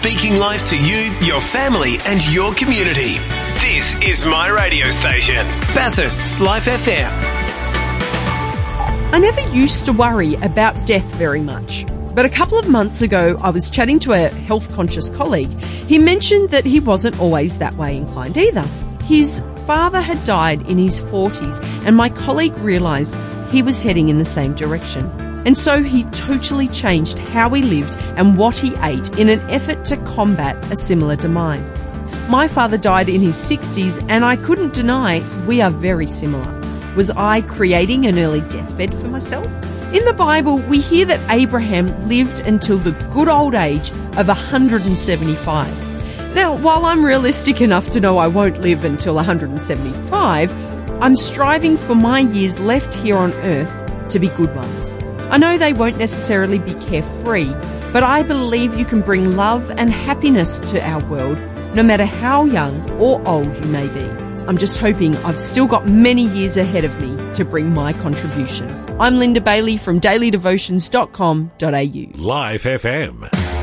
speaking life to you, your family and your community. This is my radio station, Bathurst's Life FM. I never used to worry about death very much. But a couple of months ago, I was chatting to a health-conscious colleague. He mentioned that he wasn't always that way inclined either. His father had died in his 40s, and my colleague realised he was heading in the same direction. And so he totally changed how he lived and what he ate in an effort to combat a similar demise. My father died in his 60s, and I couldn't deny we are very similar. Was I creating an early deathbed for myself? In the Bible, we hear that Abraham lived until the good old age of 175. Now, while I'm realistic enough to know I won't live until 175, I'm striving for my years left here on earth to be good ones. I know they won't necessarily be carefree, but I believe you can bring love and happiness to our world, no matter how young or old you may be. I'm just hoping I've still got many years ahead of me to bring my contribution. I'm Linda Bailey from dailydevotions.com.au. Life FM.